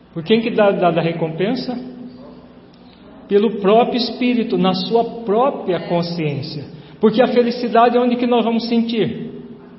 Por quem que dá a recompensa? Pelo próprio Espírito, na sua própria consciência. Porque a felicidade é onde que nós vamos sentir?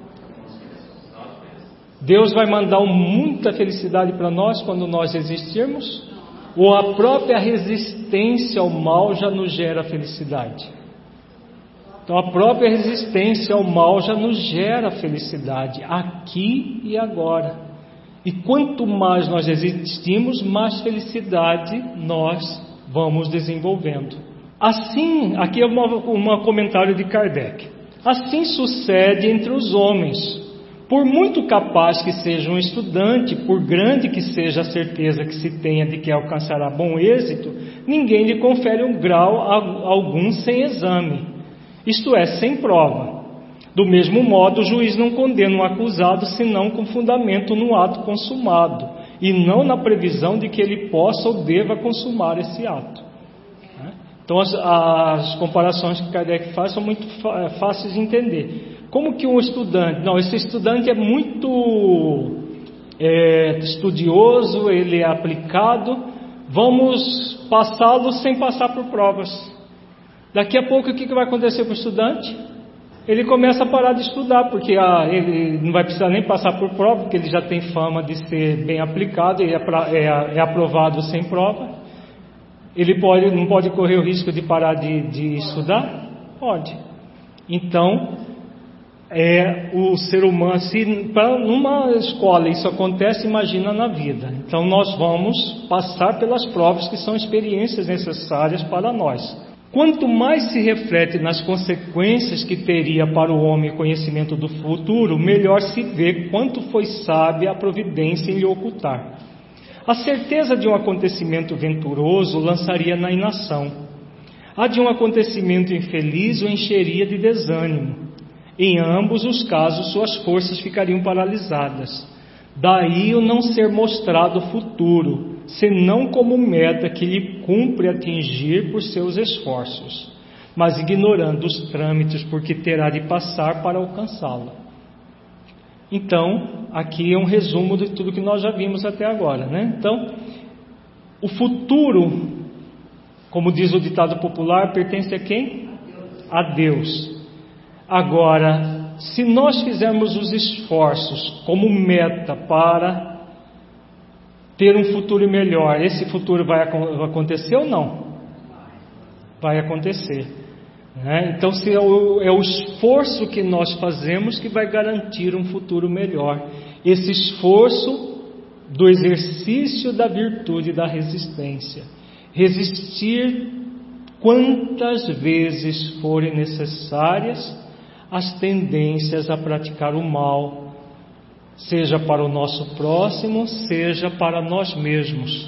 Deus vai mandar muita felicidade para nós quando nós existirmos? Ou a própria resistência ao mal já nos gera felicidade? Então a própria resistência ao mal já nos gera felicidade, aqui e agora. E quanto mais nós existimos, mais felicidade nós vamos desenvolvendo. Assim, aqui é um comentário de Kardec. Assim sucede entre os homens. Por muito capaz que seja um estudante, por grande que seja a certeza que se tenha de que alcançará bom êxito, ninguém lhe confere um grau algum sem exame, isto é, sem prova. Do mesmo modo, o juiz não condena um acusado senão com fundamento no ato consumado, e não na previsão de que ele possa ou deva consumar esse ato. Então as comparações que Kardec faz são muito fáceis de entender. Como que um estudante, esse estudante é muito estudioso, ele é aplicado, vamos passá-lo sem passar por provas. Daqui a pouco o que vai acontecer com o estudante? Ele começa a parar de estudar, porque ele não vai precisar nem passar por prova, porque ele já tem fama de ser bem aplicado, e é aprovado sem prova. Ele não pode correr o risco de parar de estudar? Pode. Então, o ser humano, se numa escola isso acontece, imagina na vida. Então nós vamos passar pelas provas que são experiências necessárias para nós. Quanto mais se reflete nas consequências que teria para o homem o conhecimento do futuro, melhor se vê quanto foi sábia a providência em lhe ocultar. A certeza de um acontecimento venturoso lançaria na inação. A de um acontecimento infeliz o encheria de desânimo. Em ambos os casos, suas forças ficariam paralisadas. Daí o não ser mostrado o futuro, senão como meta que lhe cumpre atingir por seus esforços, mas ignorando os trâmites por que terá de passar para alcançá-lo. Então, aqui é um resumo de tudo que nós já vimos até agora, né? Então, o futuro, como diz o ditado popular, pertence a quem? A Deus. Agora, se nós fizermos os esforços como meta para ter um futuro melhor, esse futuro vai acontecer ou não? Vai acontecer, né? Então, se é o esforço que nós fazemos que vai garantir um futuro melhor. Esse esforço do exercício da virtude da resistência. Resistir quantas vezes forem necessárias as tendências a praticar o mal, seja para o nosso próximo, seja para nós mesmos.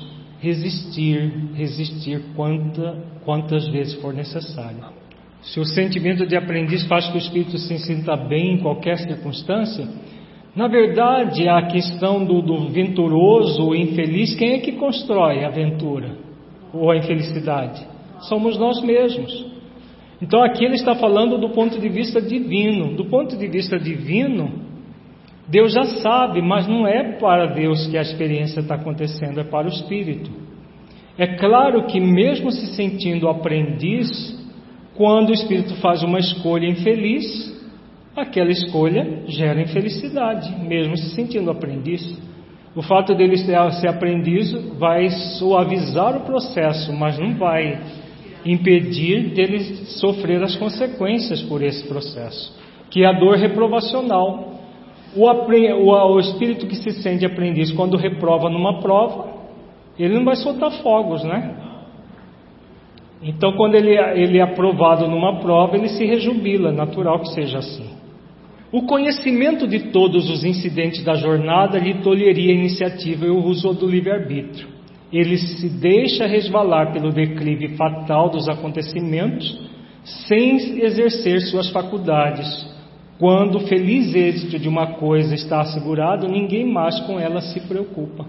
Resistir quantas vezes for necessário. Se o sentimento de aprendiz faz que o espírito se sinta bem em qualquer circunstância, na verdade a questão do venturoso ou infeliz, quem é que constrói a aventura ou a infelicidade? Somos nós mesmos. Então aqui ele está falando do ponto de vista divino. Do ponto de vista divino, Deus já sabe, mas não é para Deus que a experiência está acontecendo, é para o espírito. É claro que mesmo se sentindo aprendiz, quando o espírito faz uma escolha infeliz, aquela escolha gera infelicidade, mesmo se sentindo aprendiz. O fato dele ser aprendiz vai suavizar o processo, mas não vai impedir dele sofrer as consequências por esse processo, que é a dor reprovacional. O espírito que se sente aprendiz, quando reprova numa prova, ele não vai soltar fogos, né? Então, quando ele é aprovado numa prova, ele se rejubila, é natural que seja assim. O conhecimento de todos os incidentes da jornada lhe tolheria a iniciativa e o uso do livre-arbítrio. Ele se deixa resvalar pelo declive fatal dos acontecimentos, sem exercer suas faculdades. Quando o feliz êxito de uma coisa está assegurado, ninguém mais com ela se preocupa.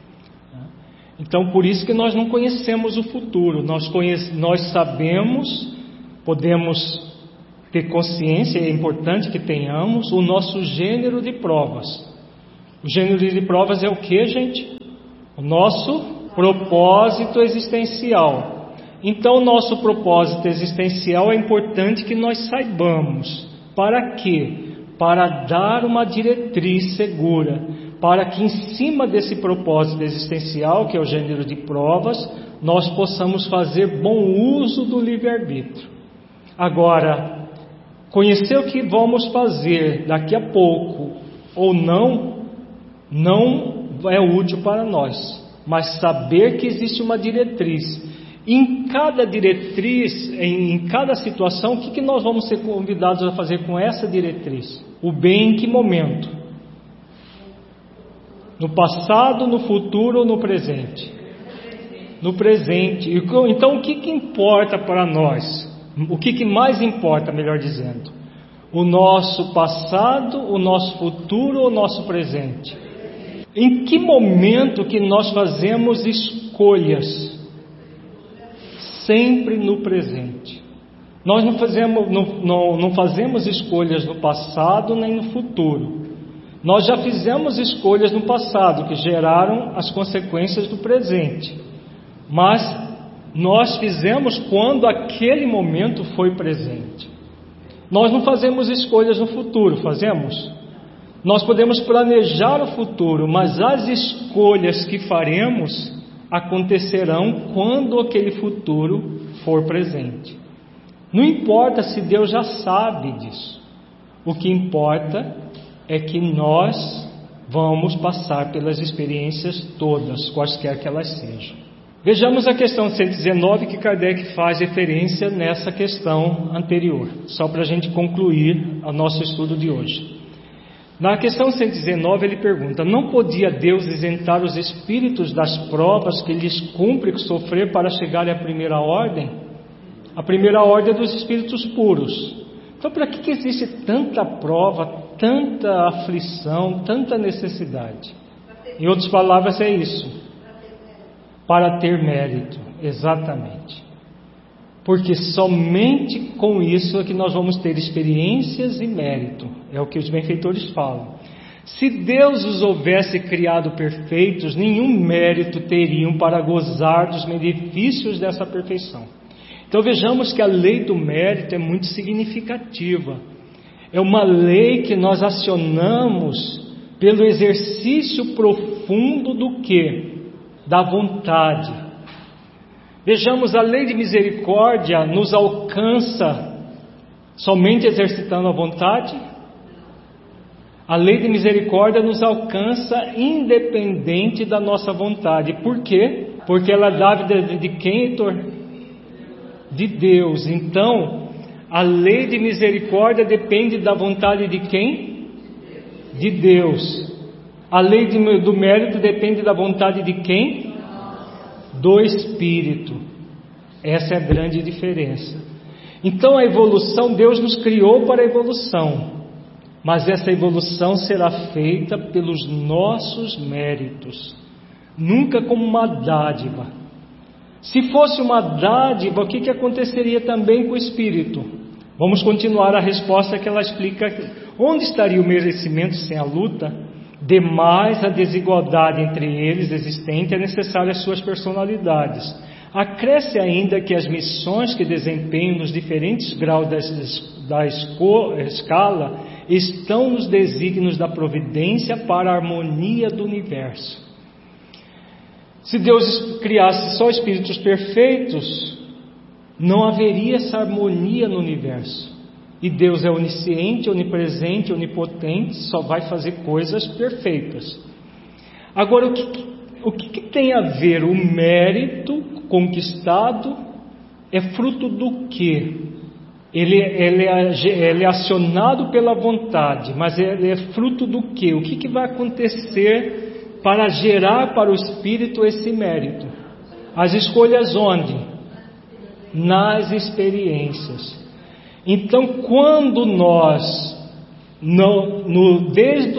Então, por isso que nós não conhecemos o futuro. Nós sabemos, podemos ter consciência, é importante que tenhamos o nosso gênero de provas. O gênero de provas é o que, gente? O nosso propósito existencial. Então, o nosso propósito existencial é importante que nós saibamos. Para quê? Para dar uma diretriz segura, para que em cima desse propósito existencial, que é o gênero de provas, nós possamos fazer bom uso do livre-arbítrio. Agora, conhecer o que vamos fazer daqui a pouco ou não é útil para nós, mas saber que existe uma diretriz. Em cada diretriz, em cada situação, o que nós vamos ser convidados a fazer com essa diretriz? O bem em que momento? No passado, no futuro ou no presente? No presente. Então, o que importa para nós? O que mais importa, melhor dizendo? O nosso passado, o nosso futuro ou o nosso presente? Em que momento que nós fazemos escolhas? Sempre no presente. Nós não fazemos escolhas no passado nem no futuro. Nós já fizemos escolhas no passado que geraram as consequências do presente. Mas nós fizemos quando aquele momento foi presente. Nós não fazemos escolhas no futuro, fazemos? Nós podemos planejar o futuro, mas as escolhas que faremos acontecerão quando aquele futuro for presente. Não importa se Deus já sabe disso. O que importa é que nós vamos passar pelas experiências todas, quaisquer que elas sejam. Vejamos a questão 119 que Kardec faz referência nessa questão anterior, só para a gente concluir o nosso estudo de hoje. Na questão 119 ele pergunta: não podia Deus isentar os espíritos das provas que lhes cumpre sofrer para chegarem à primeira ordem? A primeira ordem é dos espíritos puros. Então, para que existe tanta prova, tanta aflição, tanta necessidade? Em outras palavras, é isso. Para ter mérito, exatamente. Porque somente com isso é que nós vamos ter experiências e mérito. É o que os benfeitores falam. Se Deus os houvesse criado perfeitos, nenhum mérito teriam para gozar dos benefícios dessa perfeição. Então vejamos que a lei do mérito é muito significativa. É uma lei que nós acionamos pelo exercício profundo do quê? Da vontade. Vejamos, a lei de misericórdia nos alcança somente exercitando a vontade? A lei de misericórdia nos alcança independente da nossa vontade. Por quê? Porque ela é dávida de quem, Heitor? De Deus. Então, a lei de misericórdia depende da vontade de quem? De Deus. A lei do mérito depende da vontade de quem? Do Espírito. Essa é a grande diferença. Então a evolução, Deus nos criou para a evolução, mas essa evolução será feita pelos nossos méritos, nunca como uma dádiva. Se fosse uma dádiva, o que aconteceria também com o Espírito? Vamos continuar a resposta que ela explica aqui. Onde estaria o merecimento sem a luta? Demais a desigualdade entre eles existente é necessária às suas personalidades. Acresce ainda que as missões que desempenham nos diferentes graus da escala estão nos desígnios da providência para a harmonia do universo. Se Deus criasse só espíritos perfeitos, não haveria essa harmonia no universo. E Deus é onisciente, onipresente, onipotente, só vai fazer coisas perfeitas. Agora, o que tem a ver o mérito conquistado? É fruto do quê? Ele é acionado pela vontade, mas ele é fruto do quê? O que vai acontecer para gerar para o Espírito esse mérito? As escolhas onde? Nas experiências. Então, quando nós, desde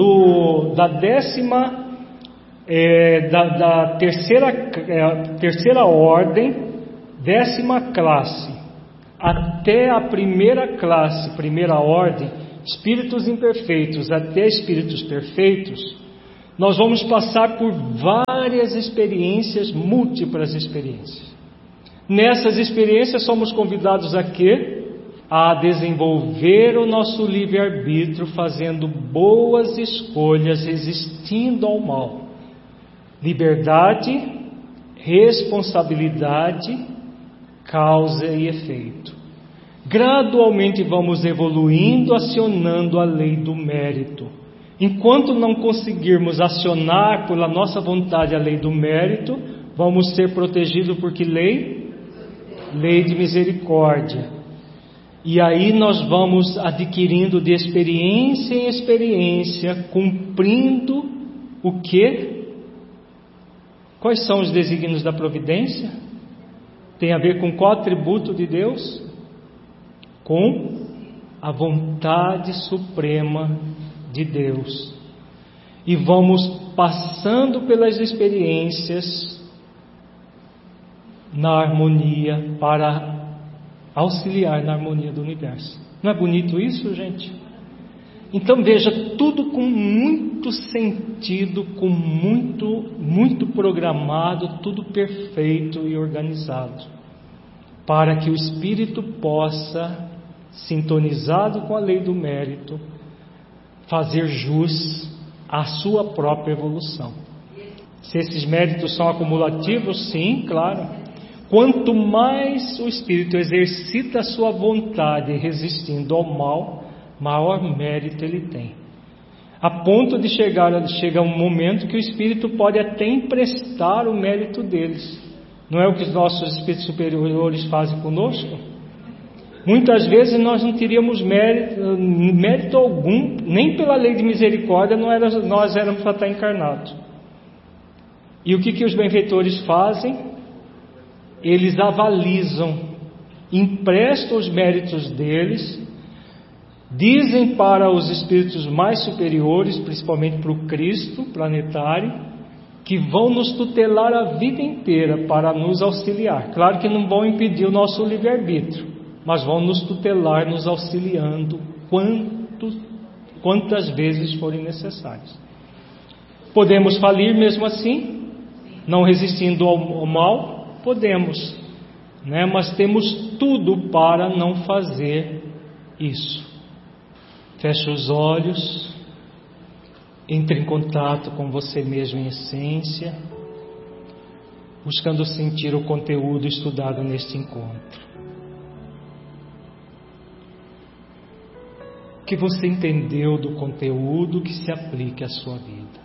da terceira ordem, 10ª classe, até a primeira classe, primeira ordem, espíritos imperfeitos até espíritos perfeitos, Nós vamos passar por várias experiências, múltiplas experiências. Nessas experiências somos convidados a quê? A desenvolver o nosso livre-arbítrio, fazendo boas escolhas, resistindo ao mal. Liberdade, responsabilidade, causa e efeito. Gradualmente vamos evoluindo, acionando a lei do mérito. Enquanto não conseguirmos acionar pela nossa vontade a lei do mérito, vamos ser protegidos por que lei? Lei de misericórdia. E aí nós vamos adquirindo de experiência em experiência, cumprindo o quê? Quais são os desígnios da providência? Tem a ver com qual atributo de Deus? Com a vontade suprema de Deus. E vamos passando pelas experiências na harmonia, para auxiliar na harmonia do universo. Não é bonito isso, gente? Então veja, tudo com muito sentido, com muito programado, tudo perfeito e organizado, para que o espírito possa, sintonizado com a lei do mérito, fazer jus à sua própria evolução. Se esses méritos são acumulativos, sim, claro. Quanto mais o espírito exercita a sua vontade resistindo ao mal, maior mérito ele tem. A ponto de chega um momento que o espírito pode até emprestar o mérito deles. Não é o que os nossos espíritos superiores fazem conosco? Muitas vezes nós não teríamos mérito algum, nem pela lei de misericórdia nós éramos para estar encarnados. E o que os benfeitores fazem? Eles avalizam, emprestam os méritos deles, dizem para os espíritos mais superiores, principalmente para o Cristo planetário, que vão nos tutelar a vida inteira para nos auxiliar. Claro que não vão impedir o nosso livre-arbítrio, mas vão nos tutelar, nos auxiliando quantas vezes forem necessárias. Podemos falir mesmo assim, não resistindo ao mal? Podemos, né? Mas temos tudo para não fazer isso. Feche os olhos, entre em contato com você mesmo em essência, buscando sentir o conteúdo estudado neste encontro. O que você entendeu do conteúdo que se aplique à sua vida?